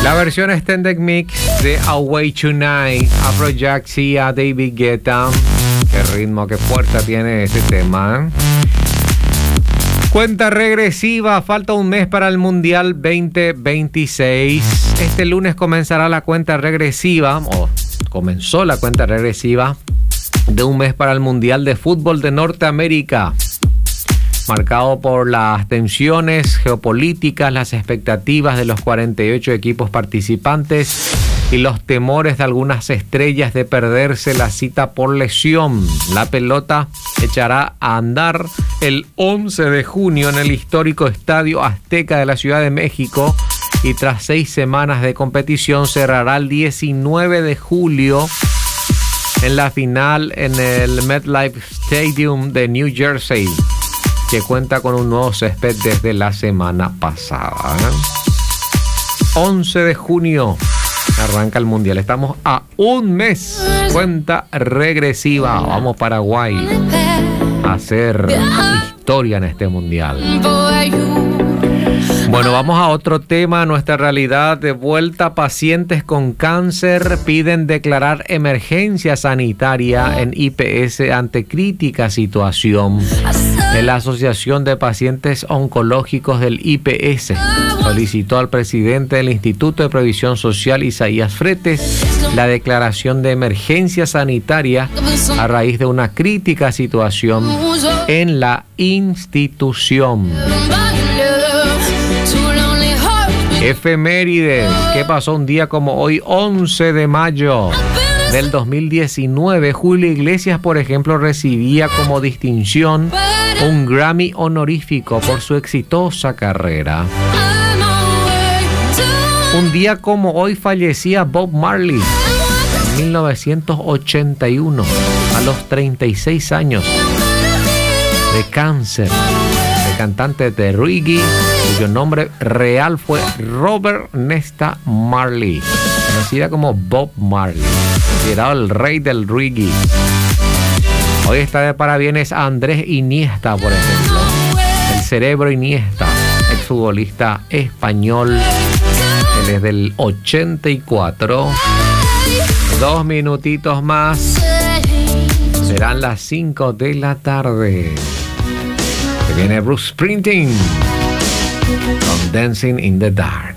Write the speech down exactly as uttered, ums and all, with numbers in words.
La versión extended mix de Away Tonight, Afrojack y a David Guetta. Qué ritmo, qué fuerza tiene este tema. Cuenta regresiva, falta un mes para el Mundial veinte veintiséis. Este lunes comenzará la cuenta regresiva, o comenzó la cuenta regresiva de un mes para el Mundial de Fútbol de Norteamérica, marcado por las tensiones geopolíticas, las expectativas de los cuarenta y ocho equipos participantes y los temores de algunas estrellas de perderse la cita por lesión. La pelota echará a andar el once de junio en el histórico Estadio Azteca de la Ciudad de México y tras seis semanas de competición cerrará el diecinueve de julio en la final en el MetLife Stadium de New Jersey, que cuenta con un nuevo césped desde la semana pasada. once de junio arranca el Mundial. Estamos a un mes. Cuenta regresiva. Vamos Paraguay a hacer historia en este Mundial. Bueno, vamos a otro tema. Nuestra realidad de vuelta. Pacientes con cáncer piden declarar emergencia sanitaria en I P S ante crítica situación. La Asociación de Pacientes Oncológicos del I P S solicitó al presidente del Instituto de Previsión Social, Isaías Fretes, la declaración de emergencia sanitaria a raíz de una crítica situación en la institución. Efemérides. ¿Qué pasó un día como hoy, once de mayo del dos mil diecinueve? Julio Iglesias, por ejemplo, recibía como distinción un Grammy honorífico por su exitosa carrera. Un día como hoy fallecía Bob Marley en mil novecientos ochenta y uno a los treinta y seis años de cáncer. El cantante de reggae, cuyo nombre real fue Robert Nesta Marley, conocida como Bob Marley, considerado el rey del reggae. Hoy está de parabienes a Andrés Iniesta, por ejemplo, el cerebro Iniesta, exfutbolista español. Él es del ochenta y cuatro. Dos minutitos más. Serán las cinco de la tarde. Que viene Bruce Springsteen con Dancing in the Dark.